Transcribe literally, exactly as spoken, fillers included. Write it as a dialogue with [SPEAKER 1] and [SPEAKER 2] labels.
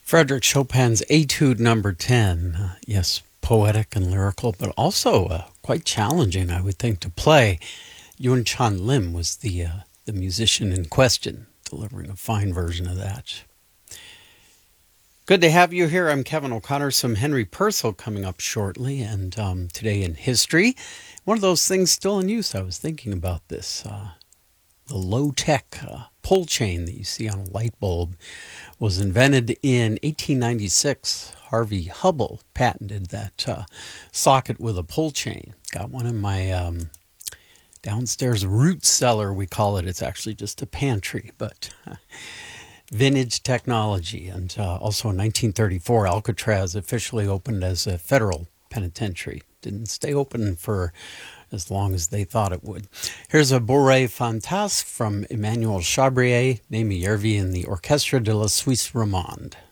[SPEAKER 1] Frederick Chopin's Etude Number ten. Uh, yes, poetic and lyrical, but also uh, quite challenging, I would think, to play. Yun Chan Lim was the uh, the musician in question, delivering a fine version of that. Good to have you here. I'm Kevin O'Connor. Some Henry Purcell coming up shortly, and um, today in history, one of those things still in use. I was thinking about this. Uh, the low-tech uh, pull chain that you see on a light bulb was invented in eighteen ninety-six. Harvey Hubble patented that uh, socket with a pull chain. Got one in my um, downstairs root cellar, we call it. It's actually just a pantry, but uh, vintage technology. And uh, also in nineteen thirty-four, Alcatraz officially opened as a federal penitentiary. Didn't stay open for as long as they thought it would. Here's a Bourrée Fantasque from Emmanuel Chabrier, Nemi Yervi, and the Orchestre de la Suisse Romande.